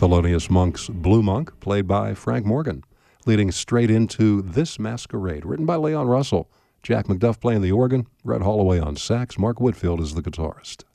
Thelonious Monk's Blue Monk, played by Frank Morgan, leading straight into This Masquerade, written by Leon Russell. Jack McDuff playing the organ, Red Holloway on sax, Mark Whitfield is the guitarist.